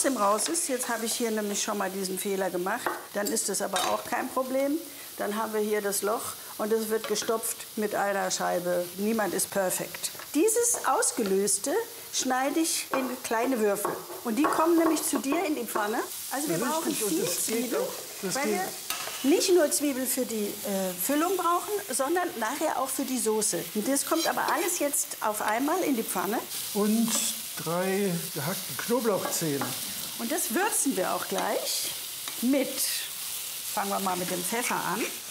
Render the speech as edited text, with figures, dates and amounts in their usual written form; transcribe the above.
im raus ist. Jetzt habe ich hier nämlich schon mal diesen Fehler gemacht. Dann ist das aber auch kein Problem. Dann haben wir hier das Loch und es wird gestopft mit einer Scheibe. Niemand ist perfekt. Dieses Ausgelöste schneide ich in kleine Würfel. Und die kommen nämlich zu dir in die Pfanne. Also wir brauchen viel Zwiebeln, weil wir nicht nur Zwiebeln für die Füllung brauchen, sondern nachher auch für die Soße. Und das kommt aber alles jetzt auf einmal in die Pfanne. Und 3 gehackte Knoblauchzehen. Und das würzen wir auch gleich mit, fangen wir mal mit dem Pfeffer an.